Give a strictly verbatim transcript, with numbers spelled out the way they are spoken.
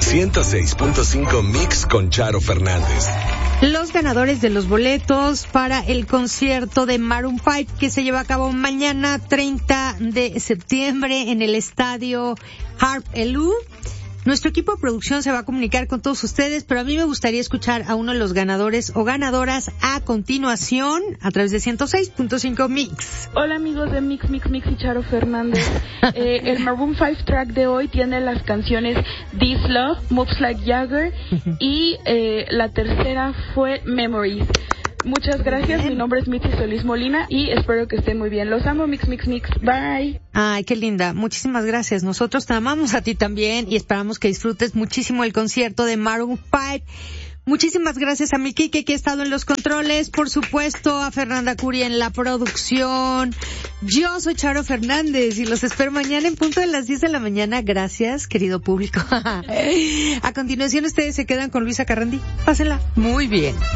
ciento seis punto cinco Mix con Charo Fernández. Los ganadores de los boletos para el concierto de Maroon cinco que se lleva a cabo mañana treinta de septiembre en el estadio Harp Elú. Nuestro equipo de producción se va a comunicar con todos ustedes, pero a mí me gustaría escuchar a uno de los ganadores o ganadoras a continuación a través de ciento seis punto cinco Mix. Hola amigos de Mix, Mix, Mix y Charo Fernández. eh, el Maroon cinco track de hoy tiene las canciones This Love, Moves Like Jagger y eh, la tercera fue Memories. Muchas gracias, mi nombre es Mitzi Solís Molina y espero que estén muy bien. Los amo, Mix, Mix, Mix. Bye. Ay, qué linda. Muchísimas gracias. Nosotros te amamos a ti también y esperamos que disfrutes muchísimo el concierto de Maroon cinco. Muchísimas gracias a mi Kike que ha estado en los controles, por supuesto a Fernanda Curia en la producción. Yo soy Charo Fernández y los espero mañana en punto de las diez de la mañana. Gracias, querido público. A continuación ustedes se quedan con Luisa Carrandí. Pásenla muy bien.